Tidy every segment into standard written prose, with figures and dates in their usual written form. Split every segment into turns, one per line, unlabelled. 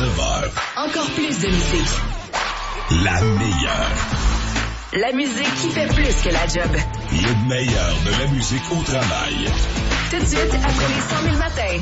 9h.
Encore plus de musique.
La meilleure.
La musique qui fait plus que la job.
Le meilleur de la musique au travail.
Tout de suite, après les 100 000 matins.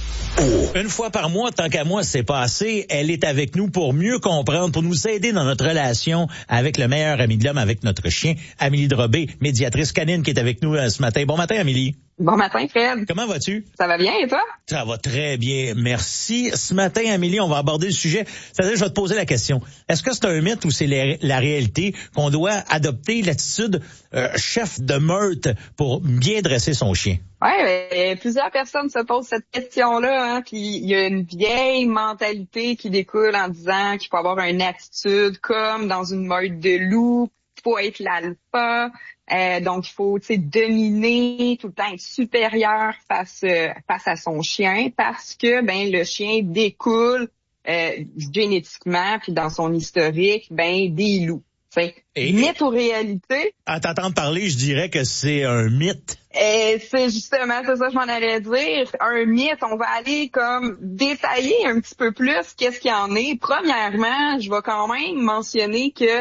Une fois par mois, tant qu'à moi, c'est pas assez. Elle est avec nous pour mieux comprendre, pour nous aider dans notre relation avec le meilleur ami de l'homme, avec notre chien, Amélie Drobé, médiatrice canine, qui est avec nous ce matin. Bon matin, Amélie.
Bon matin, Fred.
Comment vas-tu?
Ça va bien, et toi?
Ça va très bien, merci. Ce matin, Amélie, on va aborder le sujet. C'est-à-dire, je vais te poser la question. Est-ce que c'est un mythe ou c'est la réalité qu'on doit adopter l'attitude chef de meute pour bien dresser son chien?
Ouais, plusieurs personnes se posent cette question-là, hein, puis il y a une vieille mentalité qui découle en disant qu'il faut avoir une attitude comme dans une meute de loups, il faut être l'alpha, donc il faut, dominer, tout le temps être supérieur face à son chien, parce que le chien découle génétiquement puis dans son historique des loups. Mythe ou réalité?
À t'entendre parler, je dirais que c'est un mythe.
C'est justement, c'est ça que je m'en allais dire. Un mythe, on va aller comme détailler un petit peu plus qu'est-ce qu'il y en est. Premièrement, je vais quand même mentionner que,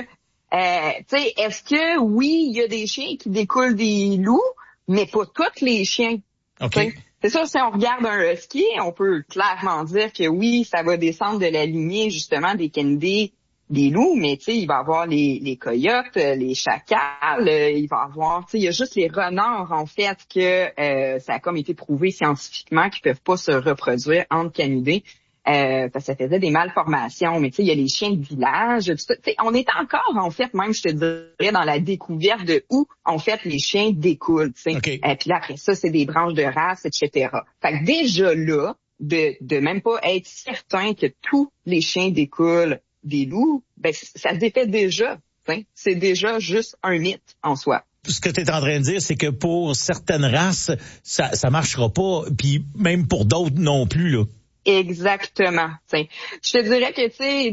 est-ce que, oui, il y a des chiens qui découlent des loups, mais pas tous les chiens.
OK.
C'est sûr, si on regarde un husky, on peut clairement dire que oui, ça va descendre de la lignée, justement, des canidés, des loups, mais il va y avoir les coyotes, les chacals, il va y avoir, il y a juste les renards, en fait, que ça a comme été prouvé scientifiquement qu'ils peuvent pas se reproduire entre canidés. Parce que ça faisait des malformations, mais il y a les chiens de village, tout ça. On est encore, en fait, même, je te dirais, dans la découverte de où, en fait, les chiens découlent,
Okay.
Puis là, après ça, c'est des branches de race, etc. Fait que déjà là, de même pas être certain que tous les chiens découlent des loups, ça se défait déjà. C'est déjà juste un mythe en soi.
Ce que tu es en train de dire, c'est que pour certaines races, ça marchera pas, puis même pour d'autres non plus, là.
Exactement. Je te dirais que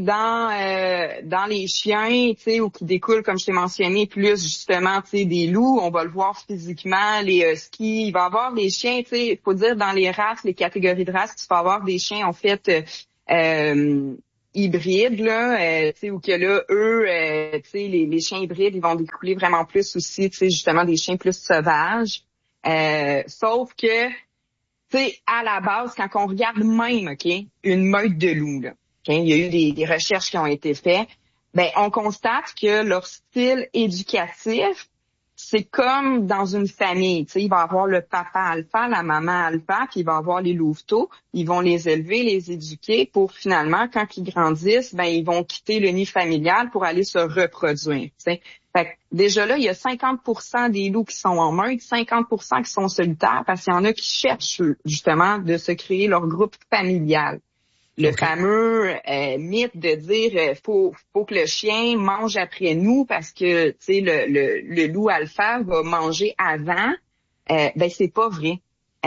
dans les chiens, ou qui découlent, comme je t'ai mentionné, plus justement des loups, on va le voir physiquement, les huskies, il va y avoir des chiens, il faut dire dans les races, les catégories de races, tu vas avoir des chiens en fait hybrides là, où que là eux, les chiens hybrides, ils vont découler vraiment plus aussi, justement des chiens plus sauvages. Sauf que à la base, quand on regarde même, une meute de loups, là, il y a eu des recherches qui ont été faites, on constate que leur style éducatif, c'est comme dans une famille. Il va y avoir le papa alpha, la maman alpha, puis il va y avoir les louveteaux. Ils vont les élever, les éduquer pour finalement, quand ils grandissent, ils vont quitter le nid familial pour aller se reproduire. Fait que déjà là, il y a 50% des loups qui sont en meute, 50% qui sont solitaires, parce qu'il y en a qui cherchent justement de se créer leur groupe familial. Le fameux mythe de dire faut que le chien mange après nous parce que le loup alpha va manger avant, c'est pas vrai.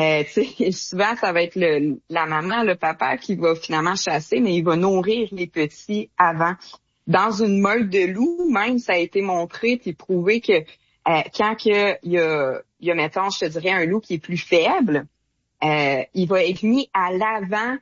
Souvent ça va être la maman, le papa qui va finalement chasser, mais il va nourrir les petits avant. Dans une meute de loups, même, ça a été montré puis prouvé que quand il y a, mettons, je te dirais, un loup qui est plus faible, il va être mis à l'avant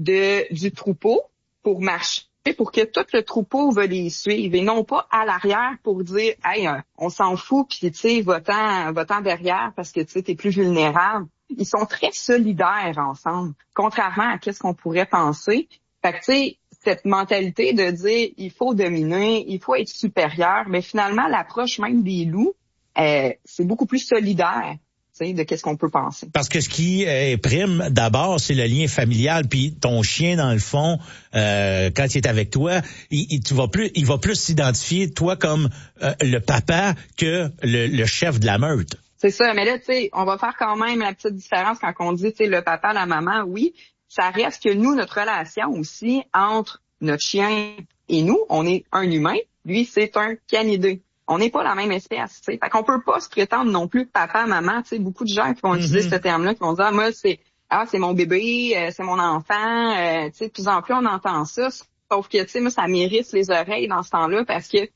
du troupeau pour marcher, pour que tout le troupeau va les suivre et non pas à l'arrière pour dire « Hey, on s'en fout, puis va-t'en derrière parce que t'es plus vulnérable ». Ils sont très solidaires ensemble, contrairement à ce qu'on pourrait penser. Fait que cette mentalité de dire il faut dominer, il faut être supérieur, mais finalement l'approche même des loups, c'est beaucoup plus solidaire de qu'est-ce qu'on peut penser.
Parce que ce qui prime d'abord, c'est le lien familial. Puis ton chien, dans le fond, quand il est avec toi, il va plus s'identifier toi comme le papa que le chef de la meute.
C'est ça, mais là, on va faire quand même la petite différence quand on dit le papa, la maman, oui. Ça reste que nous, notre relation aussi entre notre chien et nous, on est un humain, lui, c'est un canidé. On n'est pas la même espèce, Fait qu'on peut pas se prétendre non plus papa, maman, beaucoup de gens qui vont utiliser ce terme-là, qui vont dire, moi, c'est mon bébé, c'est mon enfant, de plus en plus, on entend ça. Sauf que, moi, ça m'irrite les oreilles dans ce temps-là parce que,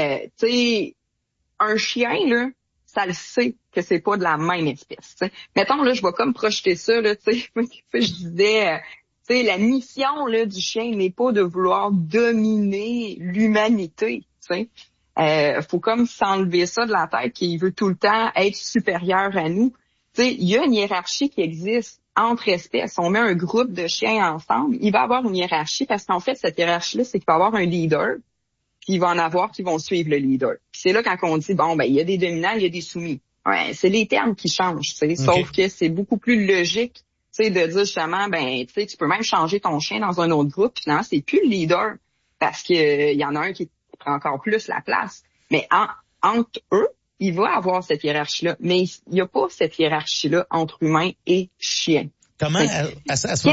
un chien, là, ça le sait que c'est pas de la même espèce. Mettons, là, je vais comme projeter ça, là, je disais, Tu sais, la mission là du chien n'est pas de vouloir dominer l'humanité, tu sais. Faut comme s'enlever ça de la tête qu'il veut tout le temps être supérieur à nous. Tu sais, il y a une hiérarchie qui existe entre espèces. On met un groupe de chiens ensemble, il va y avoir une hiérarchie parce qu'en fait, cette hiérarchie-là, c'est qu'il va y avoir un leader, puis il va en avoir qui vont suivre le leader. Puis c'est là quand on dit, bon, ben il y a des dominants, il y a des soumis. Ouais, c'est les termes qui changent, tu sais. Sauf que c'est beaucoup plus logique, tu sais, de dire justement, ben, tu sais, tu peux même changer ton chien dans un autre groupe, puis finalement, c'est plus le leader parce que y en a un qui prend encore plus la place. Mais entre eux, il va avoir cette hiérarchie-là, mais il n'y a pas cette hiérarchie-là entre humains et chiens.
Comment, à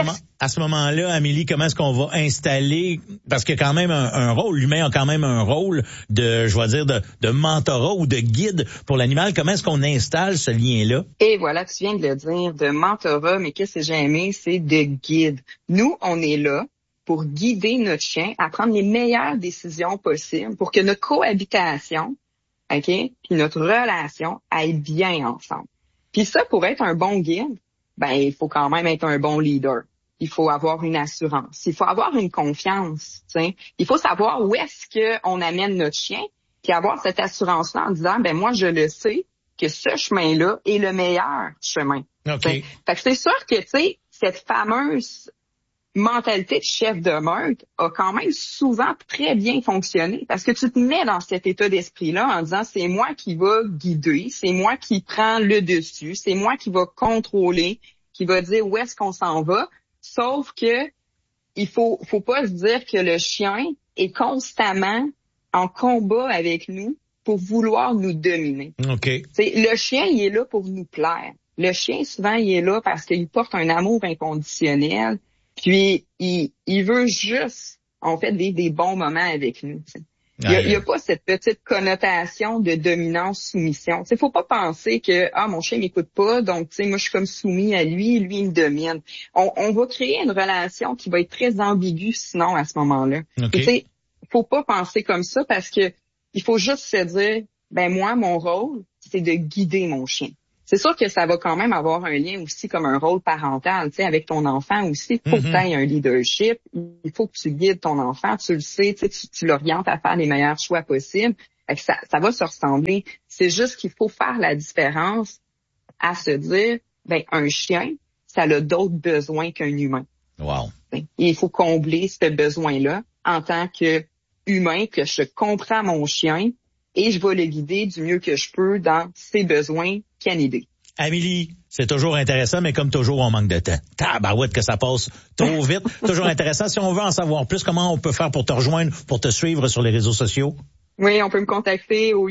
ce moment-là, Amélie, comment est-ce qu'on va installer, parce qu'il y a quand même un rôle, l'humain a quand même un rôle de, je vais dire, de mentorat ou de guide pour l'animal. Comment est-ce qu'on installe ce lien-là?
Et voilà, tu viens de le dire, de mentorat, mais qu'est-ce que j'ai aimé, c'est de guide. Nous, on est là pour guider notre chien à prendre les meilleures décisions possibles pour que notre cohabitation, OK, puis notre relation aille bien ensemble. Puis ça, pour être un bon guide, ben il faut quand même être un bon leader. Il faut avoir une assurance. Il faut avoir une confiance. T'sais. Il faut savoir où est-ce qu'on amène notre chien, puis avoir cette assurance-là en disant, ben moi je le sais que ce chemin-là est le meilleur chemin.
Okay.
Fait que c'est sûr que tu sais cette fameuse mentalité de chef de meute a quand même souvent très bien fonctionné parce que tu te mets dans cet état d'esprit-là en disant c'est moi qui va guider, c'est moi qui prends le dessus, c'est moi qui va contrôler, qui va dire où est-ce qu'on s'en va, sauf que il faut pas se dire que le chien est constamment en combat avec nous pour vouloir nous dominer.
Okay.
Le chien, il est là pour nous plaire. Le chien, souvent, il est là parce qu'il porte un amour inconditionnel. Puis, il veut juste, en fait, des bons moments avec nous. T'sais. Il y a pas cette petite connotation de dominance-soumission. Il faut pas penser que mon chien m'écoute pas, donc moi je suis comme soumis à lui, lui il me domine. On va créer une relation qui va être très ambiguë sinon à ce moment-là. Okay. Faut pas penser comme ça parce que il faut juste se dire ben moi mon rôle c'est de guider mon chien. C'est sûr que ça va quand même avoir un lien aussi comme un rôle parental, tu sais, avec ton enfant aussi. Il faut que tu aies un leadership. Il faut que tu guides ton enfant. Tu le sais, tu l'orientes à faire les meilleurs choix possibles. Fait que ça va se ressembler. C'est juste qu'il faut faire la différence à se dire, ben, un chien, ça a d'autres besoins qu'un humain.
Wow.
Et il faut combler ce besoin-là en tant que humain, que je comprends mon chien et je vais le guider du mieux que je peux dans ses besoins canidés.
Amélie, c'est toujours intéressant, mais comme toujours, on manque de temps. Tabarouette que ça passe trop vite. Toujours intéressant. Si on veut en savoir plus, comment on peut faire pour te rejoindre, pour te suivre sur les réseaux sociaux?
Oui, on peut me contacter au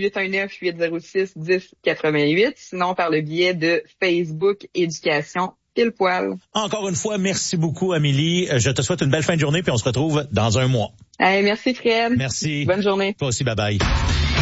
819-806-1088, sinon par le biais de Facebook Éducation Pile Poil.
Encore une fois, merci beaucoup, Amélie. Je te souhaite une belle fin de journée, puis on se retrouve dans un mois.
Merci, Fred.
Merci.
Bonne journée.
Toi aussi, bye-bye.